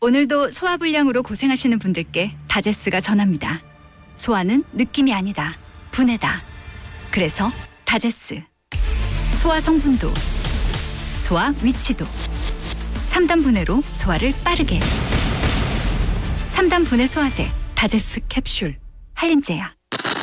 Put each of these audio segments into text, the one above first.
오늘도 소화불량으로 고생하시는 분들께 다제스가 전합니다. 소화는 느낌이 아니다. 분해다. 그래서 다제스. 소화 성분도, 소화 위치도 3단 분해로 소화를 빠르게. 3단 분해 소화제 다제스 캡슐. 한림제야.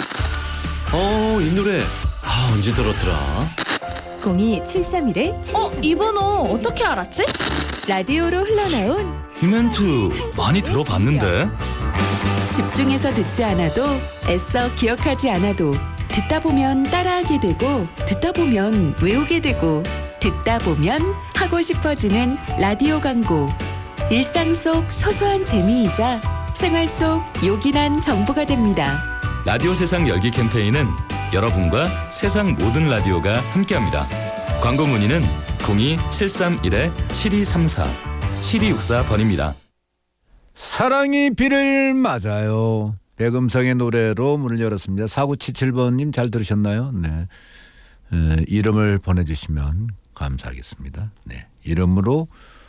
이 노래 언제 들었더라? 02-731-7234. 이 번호 어떻게 알았지? 라디오로 흘러나온 이 멘트 많이 들어봤는데. 집중해서 듣지 않아도 애써 기억하지 않아도 듣다 보면 따라하게 되고 듣다 보면 외우게 되고 듣다 보면 하고 싶어지는 라디오 광고. 일상 속 소소한 재미이자 생활 속 요긴한 정보가 됩니다. 라디오 세상 열기 캠페인은 여러분과 세상 모든 라디오가 함께합니다. 광고 문의는 02-731-7234 7264번입니다. 사랑이 비를 맞아요. 백음성의 노래로 문을 열었습니다. 4977번님 잘 들으셨나요? 네. 이름을 보내주시면 감사하겠습니다. 네. 이름으로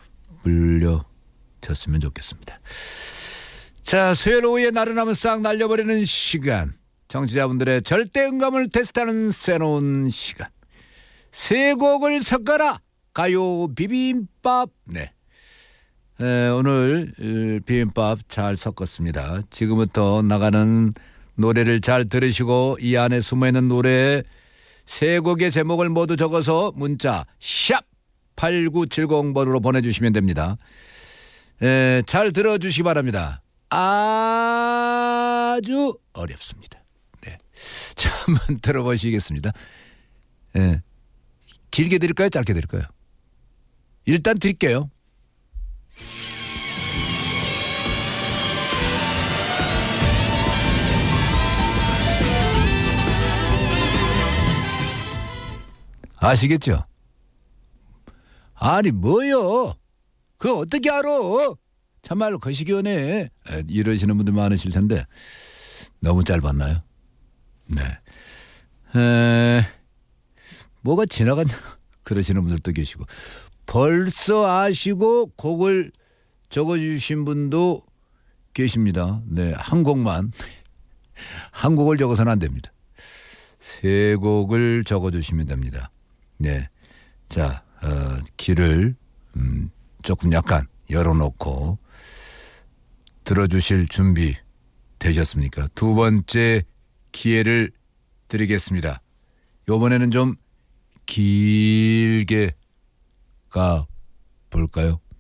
불려줬으면 좋겠습니다. 자, 수요일 오후에 나른함을 싹 날려버리는 시간. 청취자분들의 절대 음감을 테스트하는 새로운 시간. 세 곡을 섞어라. 가요 비빔밥. 네. 오늘 비빔밥 잘 섞었습니다. 지금부터 나가는 노래를 잘 들으시고 이 안에 숨어있는 노래 세 곡의 제목을 모두 적어서 문자 샵 8970번으로 보내주시면 됩니다. 잘 들어주시기 바랍니다. 아주 어렵습니다. 네. 자, 한번 들어보시겠습니다. 길게 드릴까요? 짧게 드릴까요? 일단 드릴게요. 아시겠죠? 아니 뭐요? 그거 어떻게 알아? 참말로 거시기하네. 이러시는 분들 많으실 텐데 너무 짧았나요? 네. 뭐가 지나갔나 그러시는 분들도 계시고 벌써 아시고 곡을 적어주신 분도 계십니다. 네, 한 곡만 한 곡을 적어서는 안 됩니다. 세 곡을 적어주시면 됩니다. 네, 자 귀를 조금 약간 열어놓고 들어주실 준비 되셨습니까? 두 번째 기회를 드리겠습니다. 이번에는 좀 길게 가 볼까요?